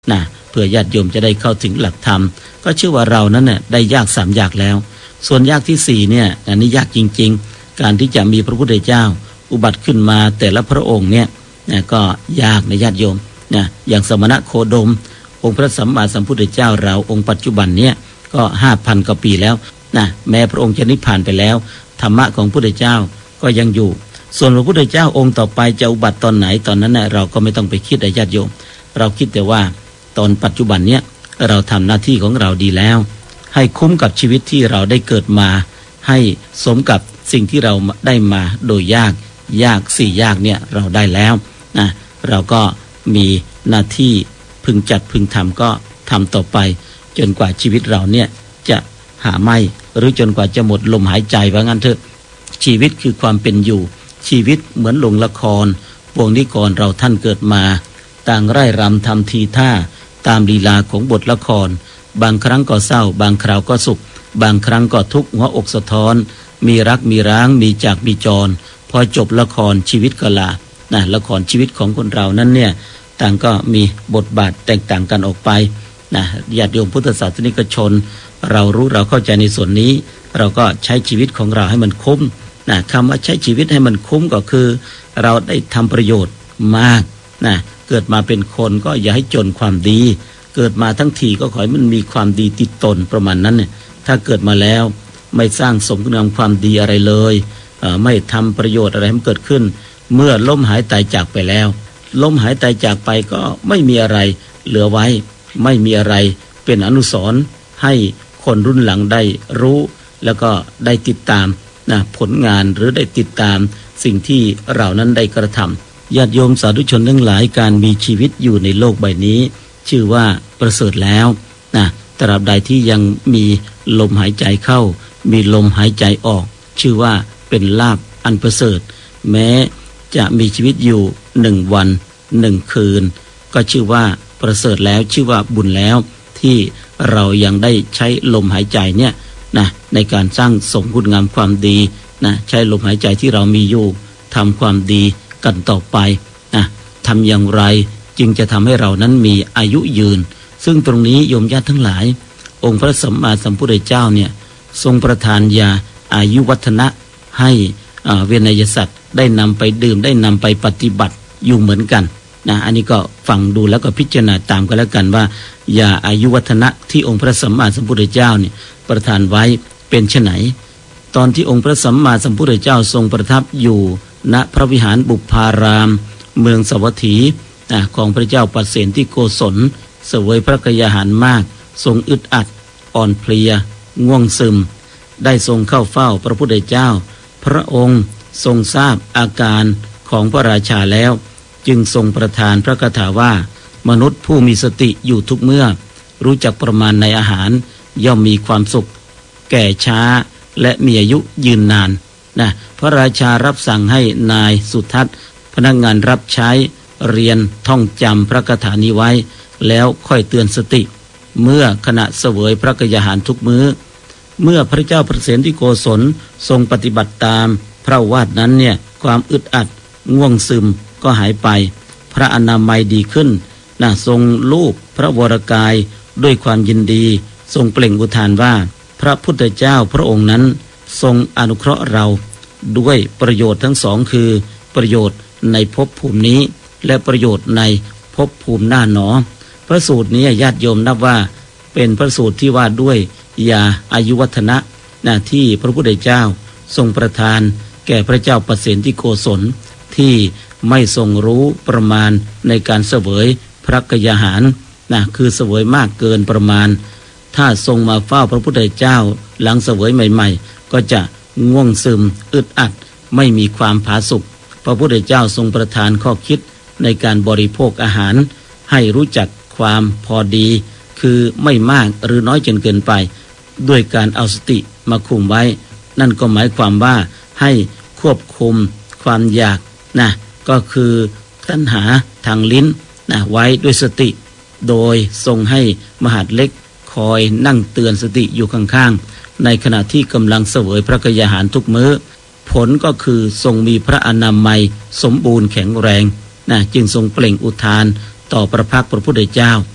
นะเพื่อญาติโยมจะได้เข้าถึงหลักธรรมก็เชื่อว่าเรานั้นน่ะได้ยาก3ยากแล้วส่วนยากที่4เนี่ยอันนี้ยากจริงๆการที่จะมีพระพุทธเจ้าอุบัติขึ้นมาแต่ละพระองค์เนี่ยก็ยากในญาติโยมนะอย่างสมณะโคดมองค์พระสัมมาสัมพุทธเจ้าเราองค์ปัจจุบันเนี่ยก็ 5,000 กว่าปีแล้วนะแม้พระองค์จะนิพพานไปแล้วธรรมะของพระพุทธเจ้าก็ยังอยู่ส่วนพระพุทธเจ้าองค์ต่อไปจะอุบัติตอนไหนตอนนั้นนะเราก็ไม่ต้องไปคิดญาติโยมเราคิดแต่ว่าตอนปัจจุบันเนี้ยเราทำหน้าที่ของเราดีแล้วให้คุ้มกับชีวิตที่เราได้เกิดมาให้สมกับสิ่งที่เราได้มาโดยยาก4ยากเนี่ยเราได้แล้วนะเราก็มีหน้าที่พึงจัดพึงทำก็ทำต่อไปจนกว่าชีวิตเราเนี่ยจะหาไม่หรือจนกว่าจะหมดลมหายใจว่างั้นเถอะชีวิตคือความเป็นอยู่ชีวิตเหมือนโรงละครวงนิกรเราท่านเกิดมาต่างไร่รำทำทีท่าตามลีลาของบทละครบางครั้งก็เศร้าบางคราวก็สุขบางครั้งก็ทุกข์หัวอกสะท้อนมีรักมีร้างมีจากมีจรพอจบละครชีวิตก็ลาละครชีวิตของคนเรานั้นเนี่ยต่างก็มีบทบาทแตกต่างกันออกไปญาติโยมพุทธศาสนิกชนเรารู้เราเข้าใจในส่วนนี้เราก็ใช้ชีวิตของเราให้มันคุ้มคำว่าใช้ชีวิตให้มันคุ้มก็คือเราได้ทำประโยชน์มากเกิดมาเป็นคนก็อย่าให้จนความดีเกิดมาทั้งทีก็ขอให้มันมีความดีติดตนประมาณนั้นเนี่ยถ้าเกิดมาแล้วไม่สร้างสมคุณงามความดีอะไรเลยไม่ทำประโยชน์อะไรให้มันเกิดขึ้นเมื่อล้มหายตายจากไปแล้วล้มหายตายจากไปก็ไม่มีอะไรเหลือไว้ไม่มีอะไรเป็นอนุสรณ์ให้คนรุ่นหลังได้รู้แล้วก็ได้ติดตามผลงานหรือได้ติดตามสิ่งที่เรานั้นได้กระทำญาติโยมสาธุชนทั้งหลายการมีชีวิตอยู่ในโลกใบนี้ชื่อว่าประเสริฐแล้วตราบใดที่ยังมีลมหายใจเข้ามีลมหายใจออกชื่อว่าเป็นลาภอันประเสริฐแม้จะมีชีวิตอยู่1 วัน 1 คืนก็ชื่อว่าประเสริฐแล้วชื่อว่าบุญแล้วที่เรายังได้ใช้ลมหายใจเนี่ยในการสร้างสมคุณงามความดีใช้ลมหายใจที่เรามีอยู่ทำความดีกันต่อไปทำอย่างไรจึงจะทำให้เรานั้นมีอายุยืนซึ่งตรงนี้โยมญาติทั้งหลายองค์พระสัมมาสัมพุทธเจ้าเนี่ยทรงประทานยาอายุวัฒนะให้เวนยสัตว์ได้นำไปดื่มได้นำไปปฏิบัติอยู่เหมือนกันอันนี้ก็ฟังดูแล้วก็พิจารณาตามกันแล้วกันว่ายาอายุวัฒนะที่องค์พระสัมมาสัมพุทธเจ้าเนี่ยประทานไว้เป็นไฉนตอนที่องค์พระสัมมาสัมพุทธเจ้าทรงประทับอยู่ณพระวิหารบุพารามเมืองสวัสถีของพระเจ้าปเสนที่โกศลเสวยพระกยาหารมากทรงอึดอัดอ่อนเพลียง่วงซึมได้ทรงเข้าเฝ้าพระพุทธเจ้าพระองค์ทรงทราบอาการของพระราชาแล้วจึงทรงประทานพระคาถาว่ามนุษย์ผู้มีสติอยู่ทุกเมื่อรู้จักประมาณในอาหารย่อมมีความสุขแก่ช้าและมีอายุยืนนานพระราชารับสั่งให้นายสุทัศน์พนักงานรับใช้เรียนท่องจำพระคาถานี้ไว้แล้วค่อยเตือนสติเมื่อขณะเสวยพระกยาหารทุกมื้อเมื่อพระเจ้าประเสนที่โกศลทรงปฏิบัติตามพระวาทนั้นเนี่ยความอึดอัดง่วงซึมก็หายไปพระอนามัยดีขึ้นทรงลูบพระวรกายด้วยความยินดีทรงเปล่งอุทานว่าพระพุทธเจ้าพระองค์นั้นทรงอนุเคราะห์เราด้วยประโยชน์ทั้งสองคือประโยชน์ในภพภูมินี้และประโยชน์ในภพภูมิหน้าหนอพระสูตรนี้ญาติโยมนับว่าเป็นพระสูตรที่ว่าด้วยยาอายุวัฒนะที่พระพุทธเจ้าทรงประทานแก่พระเจ้าปเสนที่โกศลที่ไม่ทรงรู้ประมาณในการเสวยพระกยาหารคือเสวยมากเกินประมาณถ้าทรงมาเฝ้าพระพุทธเจ้าหลังเสวยใหม่ๆก็จะง่วงซึมอึดอัดไม่มีความผาสุกพระพุทธเจ้าทรงประทานข้อคิดในการบริโภคอาหารให้รู้จักความพอดีคือไม่มากหรือน้อยจนเกินไปด้วยการเอาสติมาคุมไว้นั่นก็หมายความว่าให้ควบคุมความอยากก็คือตัณหาทางลิ้นไว้ด้วยสติโดยทรงให้มหาดเล็กคอยนั่งเตือนสติอยู่ข้างๆในขณะที่กำลังเสวยพระกยาหารทุกมื้อผลก็คือทรงมีพระอนามัยสมบูรณ์แข็งแรงจึงทรงเปล่งอุทานต่อพระพักตร์พระพุทธเจ้า